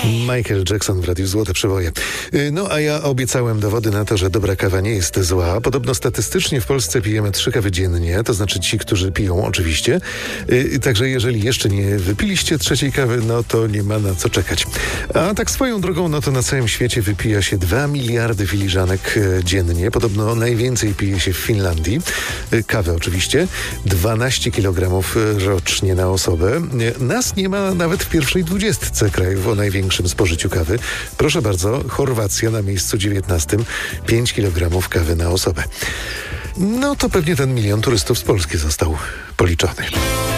Michael Jackson w Radiu Złote Przeboje. No a ja obiecałem dowody na to, że dobra kawa nie jest zła. Podobno statystycznie w Polsce pijemy 3 kawy dziennie, to znaczy ci, którzy piją oczywiście. Także jeżeli jeszcze nie wypiliście 3 kawy, no to nie ma na co czekać. A tak swoją drogą, no to na całym świecie wypija się 2 miliardy filiżanek dziennie. Podobno najwięcej pije się w Finlandii. Kawy oczywiście. 12 kg rocznie na osobę. Nas nie ma nawet w pierwszej 20 krajów o największym spożyciu kawy. Proszę bardzo, Chorwacja na miejscu 19. 5 kg kawy na osobę. No to pewnie ten 1 000 000 turystów z Polski został policzony.